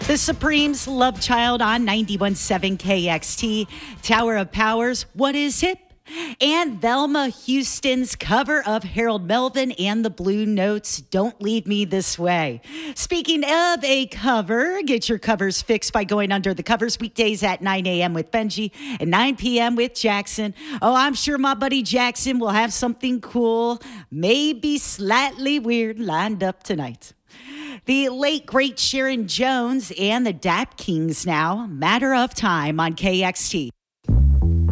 The Supremes, Love Child on 91.7 KXT. Tower of Powers, What is Hip? And Velma Houston's cover of Harold Melvin and the Blue Notes, Don't Leave Me This Way. Speaking of a cover, get your covers fixed by going under the covers weekdays at 9 a.m. with Benji and 9 p.m. with Jackson. Oh, I'm sure my buddy Jackson will have something cool, maybe slightly weird, lined up tonight. The late, great Sharon Jones and the Dap Kings now, Matter of Time on KXT.